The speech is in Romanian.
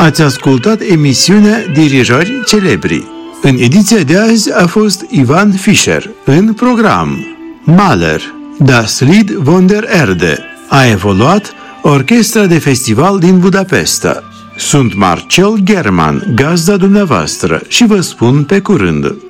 Ați ascultat emisiunea Dirijori Celebri. În ediția de azi a fost Ivan Fischer. În program Mahler, Das Lied von der Erde. A evoluat Orchestra de Festival din Budapesta. Sunt Marcel German, gazda dumneavoastră, și vă spun pe curând.